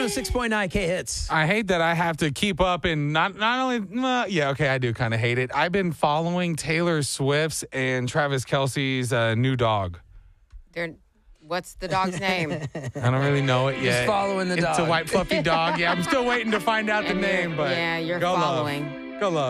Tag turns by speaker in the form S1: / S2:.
S1: 106.9 K Hits.
S2: I hate that I have to keep up and not only, I do kind of hate it. I've been following Taylor Swift's and Travis Kelce's new dog.
S3: What's the dog's name?
S2: I don't really know it yet.
S1: Just following the dog.
S2: It's a white fluffy dog. Yeah, I'm still waiting to find out the name, but
S3: you're
S2: go
S3: following.
S2: Love. Go love.